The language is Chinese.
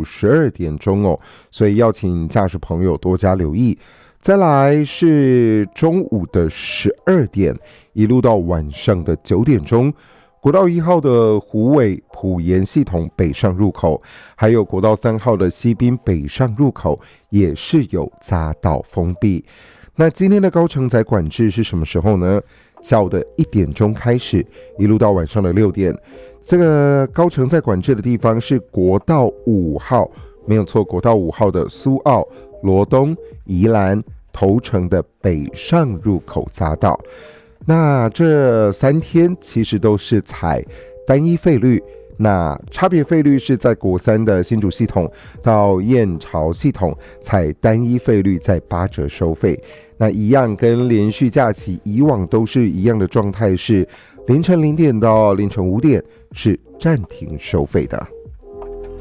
12点钟哦，所以要请驾驶朋友多加留意。再来是中午的12点，一路到晚上的9点钟，国道1号的虎尾埔盐系统北上入口，还有国道3号的西滨北上入口也是有匝道封闭。那今天的高承载管制是什么时候呢？下午的1点钟开始，一路到晚上的6点。这个高承载管制的地方是国道5号，没有错，国道5号的苏澳、罗东、宜兰、头城的北上入口匝道。那这3天其实都是采单一费率，那差别费率是在国3的新竹系统到燕巢系统采单一费率，在8折收费。那一样跟连续假期以往都是一样的状态，是凌晨0点到凌晨5点是暂停收费的。